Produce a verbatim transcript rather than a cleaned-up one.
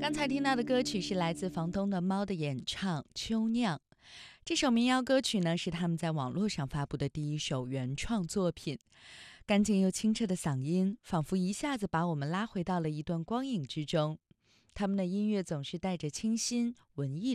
刚才听到的歌曲是来自房东的猫的演唱《秋酿》。这首民谣歌曲呢，是他们在网络上发布的第一首原创作品。干净又清澈的嗓音，仿佛一下子把我们拉回到了一段光影之中。他们的音乐总是带着清新文艺